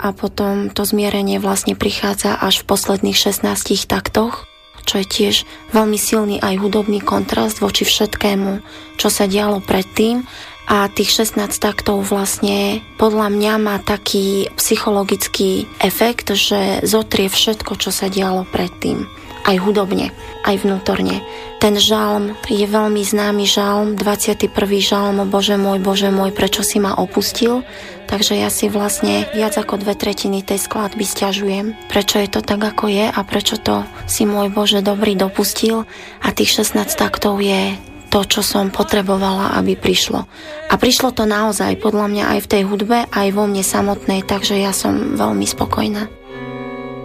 a potom to zmierenie vlastne prichádza až v posledných 16 taktoch, čo je tiež veľmi silný aj hudobný kontrast voči všetkému, čo sa dialo predtým. A tých 16 taktov vlastne podľa mňa má taký psychologický efekt, že zotrie všetko, čo sa dialo predtým. Aj hudobne, aj vnútorne. Ten žalm je veľmi známy žalm, 21. žalm, Bože môj, prečo si ma opustil? Takže ja si vlastne viac ako 2/3 tej skladby sťažujem, prečo je to tak, ako je a prečo to si môj Bože dobrý dopustil. A tých 16 taktov je to, čo som potrebovala, aby prišlo. A prišlo to naozaj, podľa mňa aj v tej hudbe, aj vo mne samotnej, takže ja som veľmi spokojná.